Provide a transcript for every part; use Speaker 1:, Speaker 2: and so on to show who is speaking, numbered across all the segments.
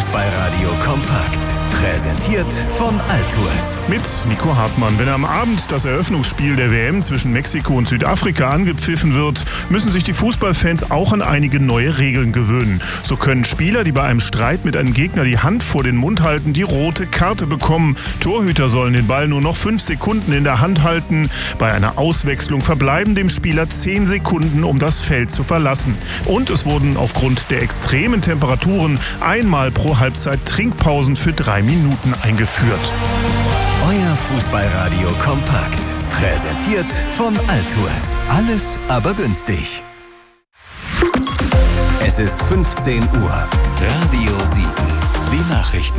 Speaker 1: Fußballradio kompakt. Präsentiert von Altours.
Speaker 2: Mit Nico Hartmann. Wenn am Abend das Eröffnungsspiel der WM zwischen Mexiko und Südafrika angepfiffen wird, müssen sich die Fußballfans auch an einige neue Regeln gewöhnen. So können Spieler, die bei einem Streit mit einem Gegner die Hand vor den Mund halten, die rote Karte bekommen. Torhüter sollen den Ball nur noch 5 Sekunden in der Hand halten. Bei einer Auswechslung verbleiben dem Spieler 10 Sekunden, um das Feld zu verlassen. Und es wurden aufgrund der extremen Temperaturen einmal pro Halbzeit Trinkpausen für 3 Minuten eingeführt.
Speaker 1: Euer Fußballradio kompakt. Präsentiert von Altours. Alles aber günstig. Es ist 15 Uhr. Radio 7. Die Nachrichten.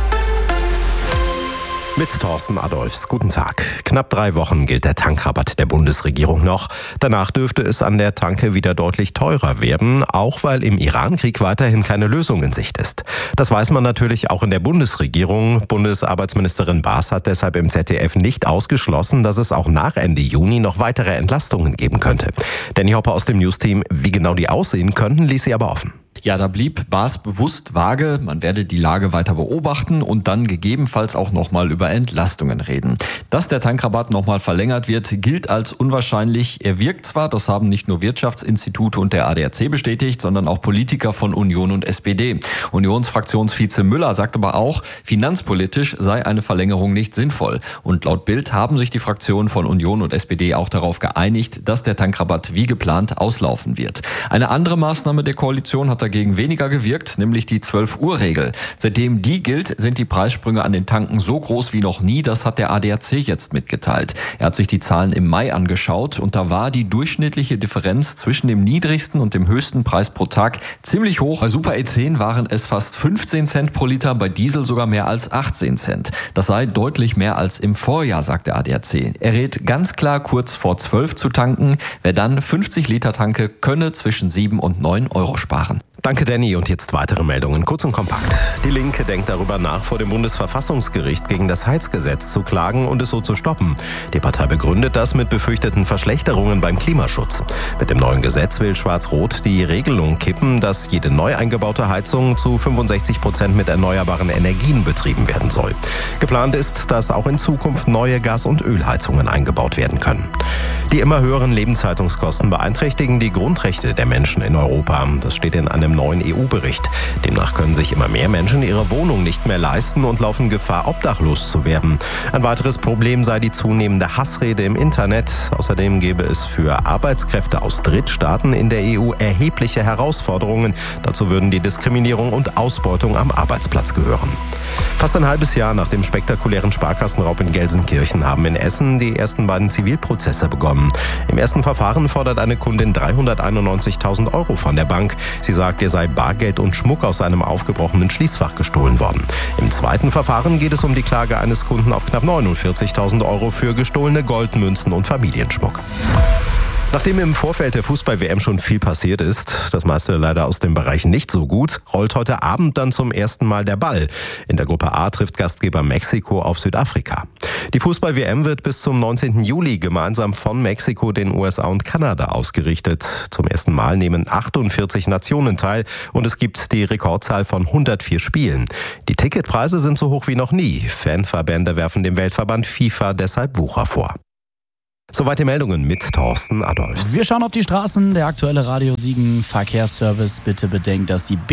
Speaker 3: Mit Thorsten Adolphs. Guten Tag. Knapp 3 Wochen gilt der Tankrabatt der Bundesregierung noch. Danach dürfte es an der Tanke wieder deutlich teurer werden, auch weil im Iran-Krieg weiterhin keine Lösung in Sicht ist. Das weiß man natürlich auch in der Bundesregierung. Bundesarbeitsministerin Baas hat deshalb im ZDF nicht ausgeschlossen, dass es auch nach Ende Juni noch weitere Entlastungen geben könnte. Danny Hopper aus dem News-Team, wie genau die aussehen könnten, ließ sie aber offen.
Speaker 4: Ja, da blieb Baas bewusst vage. Man werde die Lage weiter beobachten und dann gegebenenfalls auch nochmal über Entlastungen reden. Dass der Tankrabatt nochmal verlängert wird, gilt als unwahrscheinlich. Er wirkt zwar, das haben nicht nur Wirtschaftsinstitute und der ADAC bestätigt, sondern auch Politiker von Union und SPD. Unionsfraktionsvize Müller sagt aber auch, finanzpolitisch sei eine Verlängerung nicht sinnvoll. Und laut Bild haben sich die Fraktionen von Union und SPD auch darauf geeinigt, dass der Tankrabatt wie geplant auslaufen wird. Eine andere Maßnahme der Koalition hat dagegen weniger gewirkt, nämlich die 12-Uhr-Regel. Seitdem die gilt, sind die Preissprünge an den Tanken so groß wie noch nie. Das hat der ADAC jetzt mitgeteilt. Er hat sich die Zahlen im Mai angeschaut und da war die durchschnittliche Differenz zwischen dem niedrigsten und dem höchsten Preis pro Tag ziemlich hoch. Bei Super E10 waren es fast 15 Cent pro Liter, bei Diesel sogar mehr als 18 Cent. Das sei deutlich mehr als im Vorjahr, sagt der ADAC. Er rät ganz klar, kurz vor 12 zu tanken. Wer dann 50 Liter tanke, könne zwischen 7 und 9 Euro sparen.
Speaker 3: Danke, Danny. Und jetzt weitere Meldungen, kurz und kompakt. Die Linke denkt darüber nach, vor dem Bundesverfassungsgericht gegen das Heizgesetz zu klagen und es so zu stoppen. Die Partei begründet das mit befürchteten Verschlechterungen beim Klimaschutz. Mit dem neuen Gesetz will Schwarz-Rot die Regelung kippen, dass jede neu eingebaute Heizung zu 65% mit erneuerbaren Energien betrieben werden soll. Geplant ist, dass auch in Zukunft neue Gas- und Ölheizungen eingebaut werden können. Die immer höheren Lebenshaltungskosten beeinträchtigen die Grundrechte der Menschen in Europa. Das steht in einem neuen EU-Bericht. Demnach können sich immer mehr Menschen ihre Wohnung nicht mehr leisten und laufen Gefahr, obdachlos zu werden. Ein weiteres Problem sei die zunehmende Hassrede im Internet. Außerdem gäbe es für Arbeitskräfte aus Drittstaaten in der EU erhebliche Herausforderungen. Dazu würden die Diskriminierung und Ausbeutung am Arbeitsplatz gehören. Fast ein halbes Jahr nach dem spektakulären Sparkassenraub in Gelsenkirchen haben in Essen die ersten beiden Zivilprozesse begonnen. Im ersten Verfahren fordert eine Kundin 391.000 Euro von der Bank. Sie sagt, ihr sei Bargeld und Schmuck aus einem aufgebrochenen Schließfach gestohlen worden. Im zweiten Verfahren geht es um die Klage eines Kunden auf knapp 49.000 Euro für gestohlene Goldmünzen und Familienschmuck. Nachdem im Vorfeld der Fußball-WM schon viel passiert ist, das meiste leider aus dem Bereich nicht so gut, rollt heute Abend dann zum ersten Mal der Ball. In der Gruppe A trifft Gastgeber Mexiko auf Südafrika. Die Fußball-WM wird bis zum 19. Juli gemeinsam von Mexiko, den USA und Kanada ausgerichtet. Zum ersten Mal nehmen 48 Nationen teil und es gibt die Rekordzahl von 104 Spielen. Die Ticketpreise sind so hoch wie noch nie. Fanverbände werfen dem Weltverband FIFA deshalb Wucher vor. Soweit die Meldungen mit Thorsten Adolphs.
Speaker 5: Wir schauen auf die Straßen. Der aktuelle Radio Siegen Verkehrsservice. Bitte bedenkt, dass die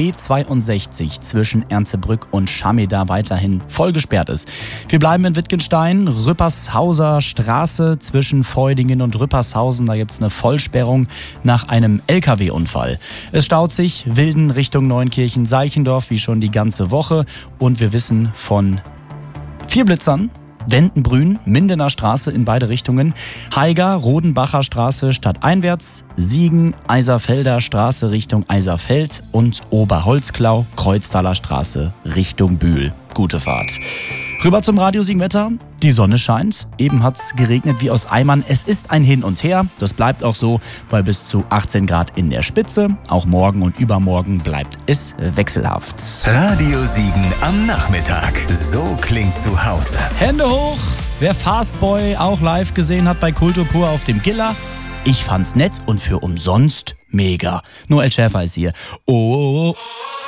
Speaker 5: B62 zwischen Ernzebrück und Schameda weiterhin voll gesperrt ist. Wir bleiben in Wittgenstein. Rüppershauser Straße zwischen Feudingen und Rüppershausen. Da gibt es eine Vollsperrung nach einem LKW-Unfall. Es staut sich Wilden Richtung Neunkirchen-Seichendorf wie schon die ganze Woche. Und wir wissen von 4 Blitzern. Wendenbrünn, Mindener Straße in beide Richtungen, Haiger, Rodenbacher Straße stadteinwärts, Siegen, Eiserfelder Straße Richtung Eiserfeld und Oberholzklau, Kreuztaler Straße Richtung Bühl. Gute Fahrt. Rüber zum Radio Siegen-Wetter. Die Sonne scheint. Eben hat's geregnet wie aus Eimern. Es ist ein Hin und Her. Das bleibt auch so bei bis zu 18 Grad in der Spitze. Auch morgen und übermorgen bleibt es wechselhaft.
Speaker 1: Radio Siegen am Nachmittag. So klingt zu Hause.
Speaker 5: Hände hoch. Wer Fastboy auch live gesehen hat bei Kultur pur auf dem Giller. Ich fand's nett und für umsonst mega. Noel Schäfer ist hier. Oh.